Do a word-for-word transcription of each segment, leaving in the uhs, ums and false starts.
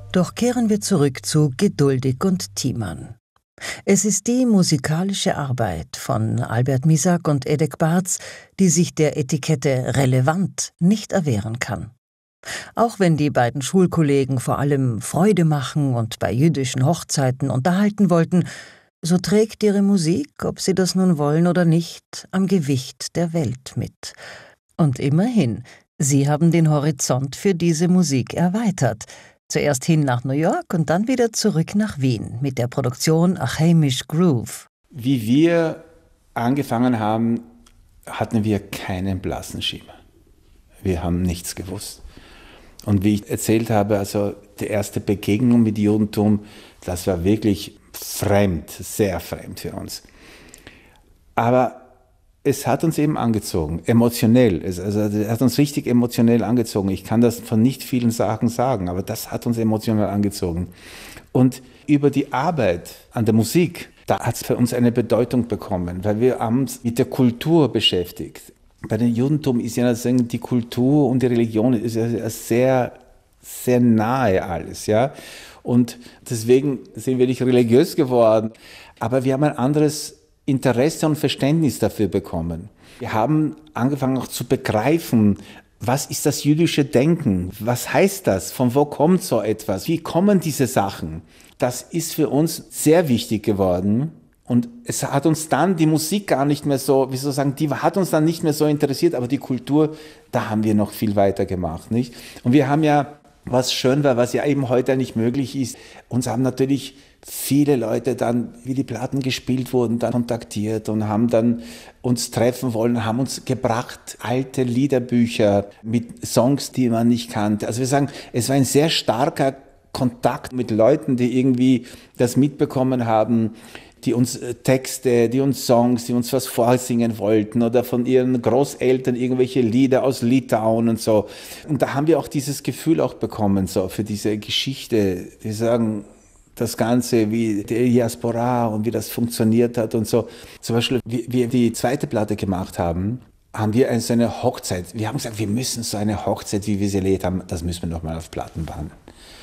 Doch kehren wir zurück zu Geduldig und Thiemann. Es ist die musikalische Arbeit von Albert Misak und Edek Bartz, die sich der Etikette relevant nicht erwehren kann. Auch wenn die beiden Schulkollegen vor allem Freude machen und bei jüdischen Hochzeiten unterhalten wollten, so trägt ihre Musik, ob sie das nun wollen oder nicht, am Gewicht der Welt mit. Und immerhin, sie haben den Horizont für diese Musik erweitert. Zuerst hin nach New York und dann wieder zurück nach Wien mit der Produktion A Hamish Groove. Wie wir angefangen haben, hatten wir keinen blassen Schimmer. Wir haben nichts gewusst. Und wie ich erzählt habe, also die erste Begegnung mit Judentum, das war wirklich fremd, sehr fremd für uns. Aber es hat uns eben angezogen, emotionell. Es, also, es hat uns richtig emotionell angezogen. Ich kann das von nicht vielen Sachen sagen, aber das hat uns emotional angezogen. Und über die Arbeit an der Musik, da hat es für uns eine Bedeutung bekommen, weil wir haben uns mit der Kultur beschäftigt. Bei dem Judentum ist ja die Kultur und die Religion ist ja sehr, sehr nahe alles, ja. Und deswegen sind wir nicht religiös geworden, aber wir haben ein anderes Interesse und Verständnis dafür bekommen. Wir haben angefangen auch zu begreifen, was ist das jüdische Denken? Was heißt das? Von wo kommt so etwas? Wie kommen diese Sachen? Das ist für uns sehr wichtig geworden. Und es hat uns dann die Musik gar nicht mehr so, wie soll ich sagen, die hat uns dann nicht mehr so interessiert, aber die Kultur, da haben wir noch viel weiter gemacht, nicht? Und wir haben ja, was schön war, was ja eben heute nicht möglich ist, uns haben natürlich viele Leute dann, wie die Platten gespielt wurden, dann kontaktiert und haben dann uns treffen wollen, haben uns gebracht, alte Liederbücher mit Songs, die man nicht kannte. Also wir sagen, es war ein sehr starker Kontakt mit Leuten, die irgendwie das mitbekommen haben, die uns Texte, die uns Songs, die uns was vorsingen wollten oder von ihren Großeltern irgendwelche Lieder aus Litauen und so. Und da haben wir auch dieses Gefühl auch bekommen, so für diese Geschichte. Wir sagen, das Ganze, wie die Diaspora und wie das funktioniert hat und so. Zum Beispiel, wie wir die zweite Platte gemacht haben, haben wir so eine Hochzeit. Wir haben gesagt, wir müssen so eine Hochzeit, wie wir sie erlebt haben, das müssen wir nochmal auf Platten bauen.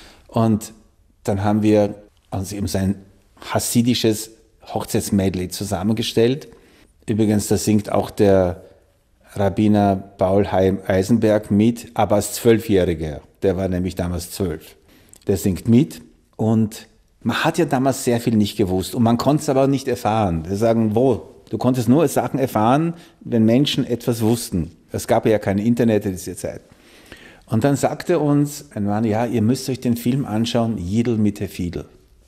Und dann haben wir uns eben so ein hasidisches Hochzeitsmedley zusammengestellt. Übrigens, da singt auch der Rabbiner Paul Haim Eisenberg mit, aber als Zwölfjähriger. Der war nämlich damals zwölf. Der singt mit und man hat ja damals sehr viel nicht gewusst und man konnte es aber nicht erfahren. Wir sagen, wo? Du konntest nur Sachen erfahren, wenn Menschen etwas wussten. Es gab ja kein Internet in dieser Zeit. Und dann sagte uns ein Mann, ja, ihr müsst euch den Film anschauen, Jidl mit der Fiedel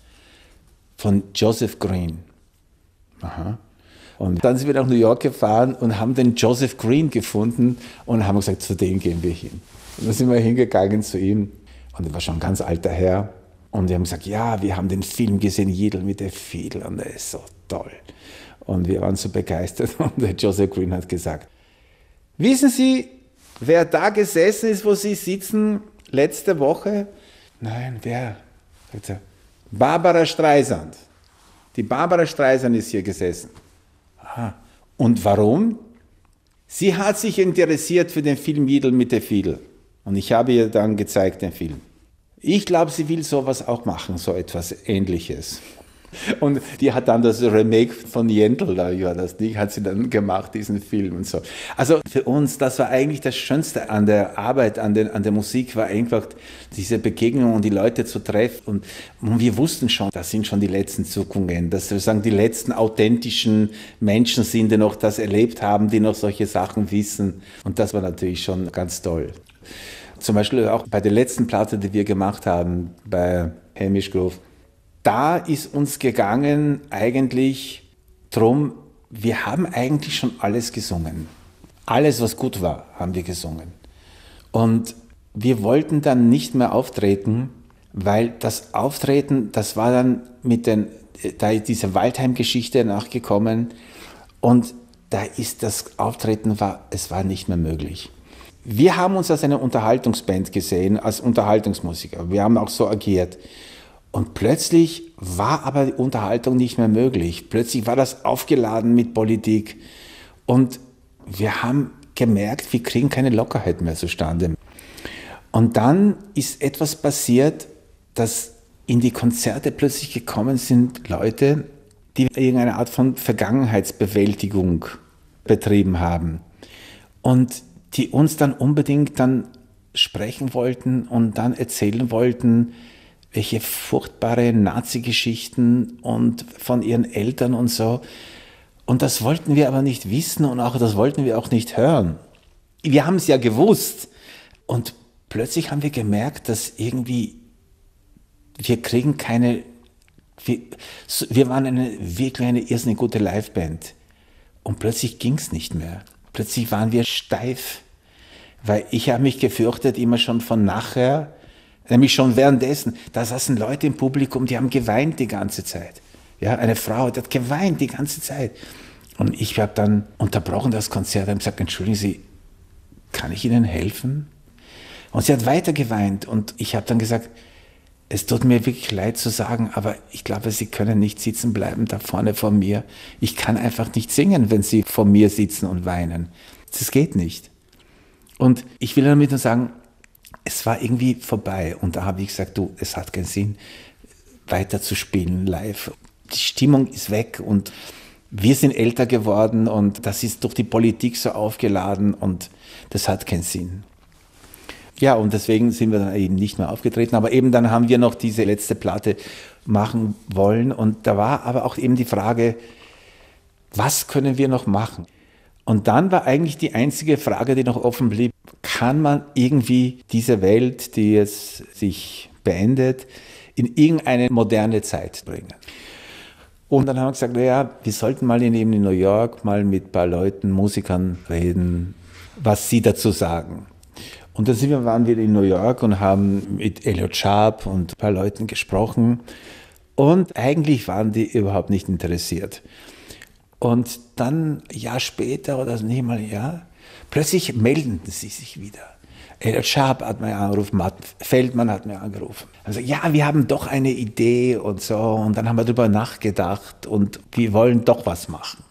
von Joseph Green. Aha. Und dann sind wir nach New York gefahren und haben den Joseph Green gefunden und haben gesagt, zu dem gehen wir hin. Und dann sind wir hingegangen zu ihm und er war schon ein ganz alter Herr. Und wir haben gesagt, ja, wir haben den Film gesehen, Jidl mit der Fiedel und der ist so toll. Und wir waren so begeistert und der Joseph Green hat gesagt, wissen Sie, wer da gesessen ist, wo Sie sitzen, letzte Woche? Nein, wer? Sagt er, Barbara Streisand. Die Barbara Streisand ist hier gesessen. Aha. Und warum? Sie hat sich interessiert für den Film Jidl mit der Fiedel. Und ich habe ihr dann gezeigt, den Film. Ich glaube, sie will sowas auch machen, so etwas Ähnliches. Und die hat dann das Remake von Jentl, da ja, das Ding hat sie dann gemacht, diesen Film und so. Also für uns, das war eigentlich das Schönste an der Arbeit, an, den, an der Musik, war einfach diese Begegnung und die Leute zu treffen. Und, und wir wussten schon, das sind schon die letzten Zuckungen, dass sozusagen die letzten authentischen Menschen sind, die noch das erlebt haben, die noch solche Sachen wissen. Und das war natürlich schon ganz toll. Zum Beispiel auch bei der letzten Platte, die wir gemacht haben, bei Hamish Groove, da ist uns gegangen eigentlich drum, wir haben eigentlich schon alles gesungen. Alles, was gut war, haben wir gesungen. Und wir wollten dann nicht mehr auftreten, weil das Auftreten, das war dann mit den, da ist diese Waldheim-Geschichte nachgekommen und da ist das Auftreten, war, es war nicht mehr möglich. Wir haben uns als eine Unterhaltungsband gesehen, als Unterhaltungsmusiker. Wir haben auch so agiert. Und plötzlich war aber die Unterhaltung nicht mehr möglich. Plötzlich war das aufgeladen mit Politik. Und wir haben gemerkt, wir kriegen keine Lockerheit mehr zustande. Und dann ist etwas passiert, dass in die Konzerte plötzlich gekommen sind Leute, die irgendeine Art von Vergangenheitsbewältigung betrieben haben und die uns dann unbedingt dann sprechen wollten und dann erzählen wollten, welche furchtbare Nazi-Geschichten und von ihren Eltern und so. Und das wollten wir aber nicht wissen und auch das wollten wir auch nicht hören. Wir haben es ja gewusst. Und plötzlich haben wir gemerkt, dass irgendwie wir kriegen keine, wir, wir waren eine, wirklich eine irrsinnig gute Liveband. Und plötzlich ging es nicht mehr. Plötzlich waren wir steif. Weil ich habe mich gefürchtet, immer schon von nachher, nämlich schon währenddessen, da saßen Leute im Publikum, die haben geweint die ganze Zeit. Ja, eine Frau, die hat geweint die ganze Zeit. Und ich habe dann unterbrochen das Konzert und gesagt, entschuldigen Sie, kann ich Ihnen helfen? Und sie hat weiter geweint und ich habe dann gesagt, es tut mir wirklich leid zu sagen, aber ich glaube, Sie können nicht sitzen bleiben da vorne vor mir. Ich kann einfach nicht singen, wenn Sie vor mir sitzen und weinen. Das geht nicht. Und ich will damit nur sagen, es war irgendwie vorbei. Und da habe ich gesagt, du, es hat keinen Sinn, weiter zu spielen live. Die Stimmung ist weg und wir sind älter geworden und das ist durch die Politik so aufgeladen und das hat keinen Sinn. Ja, und deswegen sind wir dann eben nicht mehr aufgetreten. Aber eben dann haben wir noch diese letzte Platte machen wollen. Und da war aber auch eben die Frage, was können wir noch machen? Und dann war eigentlich die einzige Frage, die noch offen blieb, kann man irgendwie diese Welt, die jetzt sich beendet, in irgendeine moderne Zeit bringen? Und dann haben wir gesagt, naja, wir sollten mal in, in New York mal mit ein paar Leuten, Musikern reden, was sie dazu sagen. Und dann sind wir, waren wir in New York und haben mit Elliot Sharp und ein paar Leuten gesprochen. Und eigentlich waren die überhaupt nicht interessiert. Und dann, ein Jahr später oder nicht mal ein Jahr, plötzlich meldeten sie sich wieder. Elliot Sharp hat mir angerufen, Matt Feldmann hat mir angerufen. Also ja, wir haben doch eine Idee und so. Und dann haben wir darüber nachgedacht und wir wollen doch was machen.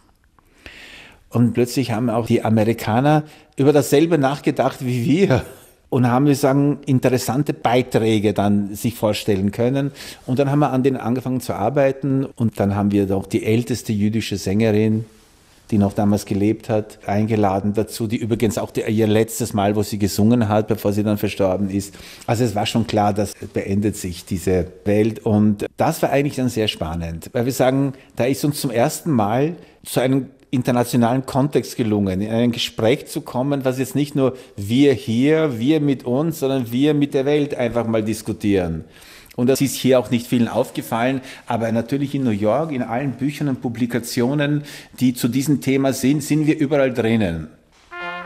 Und plötzlich haben auch die Amerikaner über dasselbe nachgedacht wie wir und haben, wir sagen, interessante Beiträge dann sich vorstellen können. Und dann haben wir an denen angefangen zu arbeiten und dann haben wir doch die älteste jüdische Sängerin, die noch damals gelebt hat, eingeladen dazu, die übrigens auch die, ihr letztes Mal, wo sie gesungen hat, bevor sie dann verstorben ist. Also es war schon klar, dass beendet sich diese Welt und das war eigentlich dann sehr spannend, weil wir sagen, da ist uns zum ersten Mal zu einem internationalen Kontext gelungen, in ein Gespräch zu kommen, was jetzt nicht nur wir hier, wir mit uns, sondern wir mit der Welt einfach mal diskutieren. Und das ist hier auch nicht vielen aufgefallen, aber natürlich in New York, in allen Büchern und Publikationen, die zu diesem Thema sind, sind wir überall drinnen.